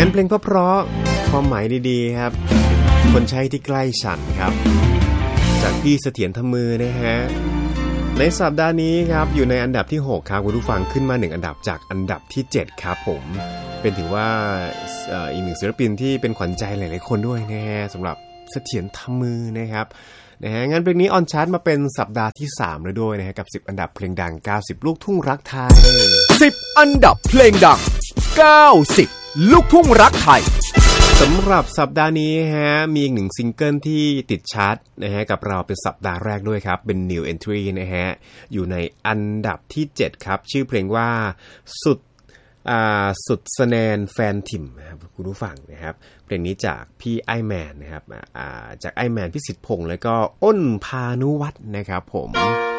นเพลงเพราะๆความหมายดีๆครับคนใช้ที่ใกล้ฉันครับจากพี่เสถียรทำมือนะฮะในสัปดาห์นี้ครับอยู่ในอันดับที่6ครับคุณผู้ฟังขึ้นมา1อันดับจากอันดับที่7ครับผมเป็นถือว่าอีกหนึ่งศิลปินที่เป็นขวัญใจหลายๆคนด้วยนะฮะสำหรับเสถียรทำมือนะครับงั้นเพลงนี้ออนชาร์ตมาเป็นสัปดาห์ที่3แล้วด้วยนะฮะกับ10อันดับเพลงดัง90ลูกทุ่งรักไทย 10อันดับเพลงดัง90ลูกทุ่งรักไทยสำหรับสัปดาห์นี้ฮะมีอีกหนึ่งซิงเกิลที่ติดชาร์ตนะฮะกับเราเป็นสัปดาห์แรกด้วยครับเป็น New Entry นะฮะอยู่ในอันดับที่7ครับชื่อเพลงว่าสุดสแนนแฟนถิ่มนะครับคุณผู้ฟังนะครับเพลงนี้จากพี่ไอแมนนะครับจากไอแมนพิสิทธิ์พงษ์แล้วก็อ้นพานุวัฒน์นะครับผม